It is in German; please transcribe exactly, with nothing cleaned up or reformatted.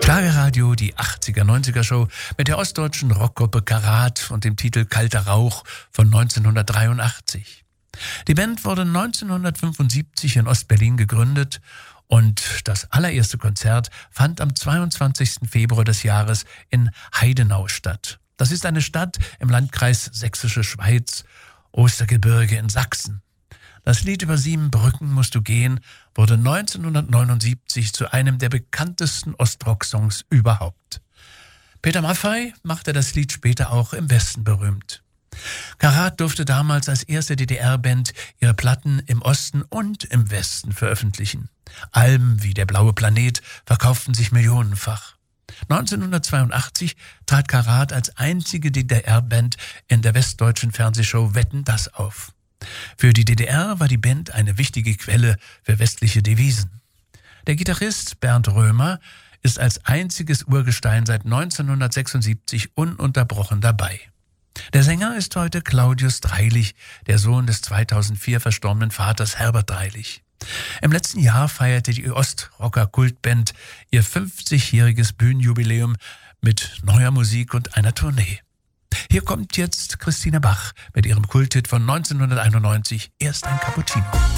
Schlagerradio, die achtziger-neunziger-Show mit der ostdeutschen Rockgruppe Karat und dem Titel Kalter Rauch von neunzehnhundertdreiundachtzig. Die Band wurde neunzehnhundertfünfundsiebzig in Ostberlin gegründet und das allererste Konzert fand am zweiundzwanzigsten Februar des Jahres in Heidenau statt. Das ist eine Stadt im Landkreis Sächsische Schweiz, Ostergebirge in Sachsen. Das Lied Über sieben Brücken musst du gehen wurde neunzehnhundertneunundsiebzig zu einem der bekanntesten Ostrock-Songs überhaupt. Peter Maffay machte das Lied später auch im Westen berühmt. Karat durfte damals als erste D D R-Band ihre Platten im Osten und im Westen veröffentlichen. Alben wie Der blaue Planet verkauften sich millionenfach. neunzehnhundertzweiundachtzig trat Karat als einzige D D R-Band in der westdeutschen Fernsehshow Wetten, dass auf. Für die D D R war die Band eine wichtige Quelle für westliche Devisen. Der Gitarrist Bernd Römer ist als einziges Urgestein seit neunzehnhundertsechsundsiebzig ununterbrochen dabei. Der Sänger ist heute Claudius Dreilich, der Sohn des zweitausendvier verstorbenen Vaters Herbert Dreilich. Im letzten Jahr feierte die Ostrocker-Kultband ihr fünfzigjähriges Bühnenjubiläum mit neuer Musik und einer Tournee. Hier kommt jetzt Christine Bach mit ihrem Kulthit von neunzehnhunderteinundneunzig, Erst ein Cappuccino.